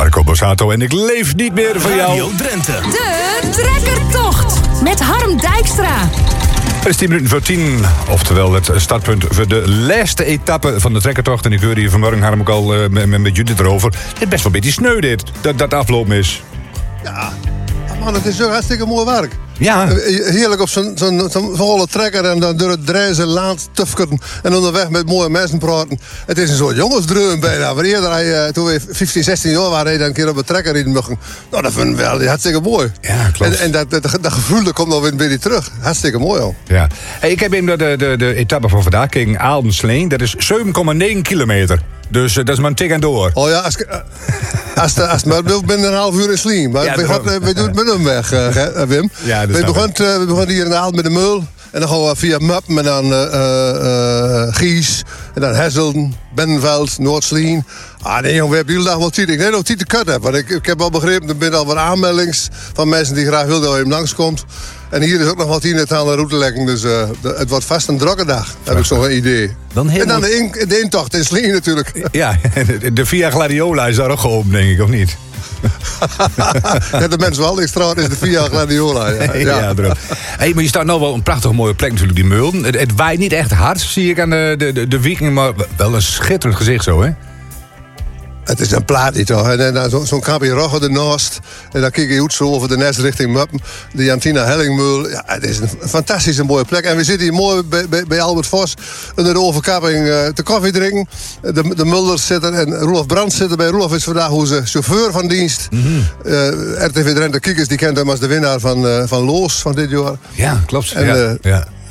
Marco Borsato en ik leef niet meer van jou. Radio Drenthe. De Trekkertocht met Harm Dijkstra. Het is 10 minuten voor 10, oftewel het startpunt voor de laatste etappe van de trekkertocht. En ik hoorde hier vanmorgen Harm ook al met Judith erover. Het is best wel een beetje sneu dit, dat afloop is. Ja, man, het is zo hartstikke mooi werk. Ja. Heerlijk op zo'n volle trekker en dan door het dreizen laat tufkeren en onderweg met mooie mensen praten. Het is een soort jongensdreum bijna. Maar eerder, toen we 15, 16 jaar waren, dan een keer op een trekker rijden mochten. Nou, dat vinden we wel hartstikke mooi. Ja, klopt. En dat gevoel dat komt nog weer een beetje terug. Hartstikke mooi al. Ja. Hey, ik heb even de etappe van vandaag gekeken. Aalden-Sleen, dat is 7,9 kilometer. Dus dat is maar een tik en door. Oh ja, als het maar binnen een half uur in Sleen. Maar Ja, we doen het met hem weg, Wim. Ja, we begonnen hier in Aalden met de Meul. En dan gaan we via Muppen en dan Gies. En dan Hesselden, Benveld, Noord-Sleen. Ah nee jongen, we hebben die dag wel tijd. Ik denk dat ik tijd te kut heb. Want ik heb al begrepen, er zijn al wat aanmeldings van mensen die graag willen dat je hem langskomt. En hier is ook nog wat in het aan de routelegging. Dus het wordt vast een drukke dag. Heb ik zo'n idee. En dan de intocht in Sleen natuurlijk. Ja, de Via Gladiola is daar ook geopend, denk ik, of niet? Ja, de mensen wel extra is de Via Gladiola. Ja. Hey, maar je staat nou wel een prachtig mooie plek natuurlijk, die Meulen. Het waait niet echt hard, zie ik aan de Viking, maar wel een schitterend gezicht zo, hè? Het is een plaatje toch. En dan zo'n Kapi Rogge ernaast. En dan kijk je goed zo over de nest richting Muppen. De Jantina Hellingmeul. Ja, het is een fantastische mooie plek. En we zitten hier mooi bij Albert Vos. Onder de overkapping te koffie drinken. De Mulders zitten en Roelof Brandt zitten bij. Roelof is vandaag onze chauffeur van dienst. RTV Drenthe Kiekers, die kent hem als de winnaar van Loos van dit jaar. Ja, klopt. En,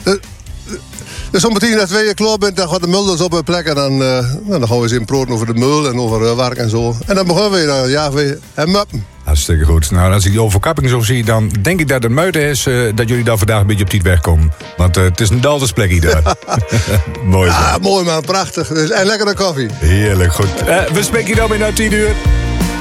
dus om 10 naar 2 klaar bent, dan gaat de Mulders op hun plek. En dan gaan we eens in praten over de Meul en over werk en zo. En dan beginnen we dan Javé en Muppen. Hartstikke goed. Nou, als ik die overkapping zo zie, dan denk ik dat het muiten is dat jullie daar vandaag een beetje op tijd wegkomen. Want het is een daltersplekje daar. Mooi. Ja, mooi man, prachtig. En lekkere koffie. Heerlijk, goed. We spreken hier dan weer na 10 uur.